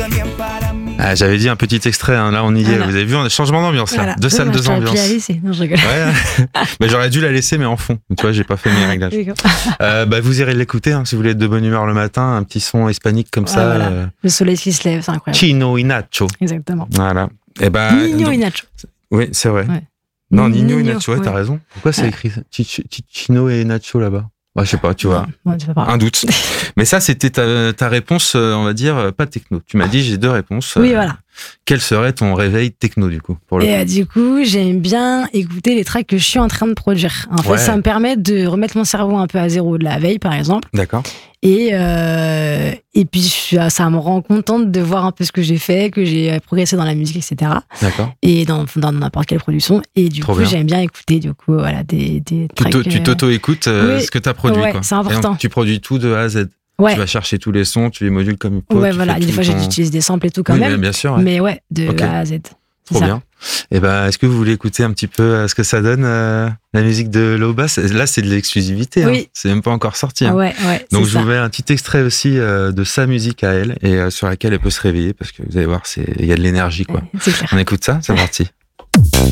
Ah, j'avais dit un petit extrait, hein, là on y est, Voilà. vous avez vu, on a changement d'ambiance là, Voilà. deux salles, deux J'aurais pu ambiances. la laisser. Non, je rigole. Ouais. Bah, j'aurais dû la laisser mais en fond, tu vois, j'ai pas fait mes réglages. Bah, vous irez l'écouter hein, si vous voulez être de bonne humeur le matin, un petit son hispanique comme Ouais, ça. voilà. Le soleil qui se lève, c'est incroyable. Chino y Nacho. Exactement. Voilà. Et bah, Nino donc- et Nacho. Oui, c'est vrai. Ouais. Non, Nino et Nino, Nacho, ouais, ouais. t'as raison. Pourquoi c'est Ouais. écrit ça Chino et Nacho là-bas? Bah, je sais pas, tu vois. Ouais, c'est pas grave. Un doute. Mais ça, c'était ta réponse, on va dire, pas techno. Tu m'as dit, j'ai deux réponses. Oui, voilà. Quel serait ton réveil techno, du coup, pour le coup? Et du coup, j'aime bien écouter les tracks que je suis en train de produire. En fait, Ouais. ça me permet de remettre mon cerveau un peu à zéro de la veille, par exemple. D'accord. Et puis, ça me rend contente de voir un peu ce que j'ai fait, que j'ai progressé dans la musique, etc. D'accord. Et dans n'importe quelle production. Et du Trop coup, bien. j'aime bien écouter, du coup, voilà, des tracks. Tu t'auto-écoutes oui. ce que t'as produit, Ouais, quoi. c'est important. Et donc, tu produis tout de A à Z. Ouais, Tu vas chercher tous les sons, tu les modules comme il faut. ouais, tu voilà. fais Des tout fois, ton- j'utilise des samples et tout quand Oui, même. bien sûr. Ouais. Mais ouais, de Ok. A à Z. C'est Trop ça. bien. Et ben, est-ce que vous voulez écouter un petit peu ce que ça donne, la musique de Lobass? Là, c'est de l'exclusivité. Oui. Hein. C'est même pas encore sorti. Ah hein. ouais, ouais. Donc, c'est je ça. vous mets un petit extrait aussi de sa musique à elle et sur laquelle elle peut se réveiller parce que vous allez voir, il y a de l'énergie, quoi. C'est clair. On écoute ça? C'est parti.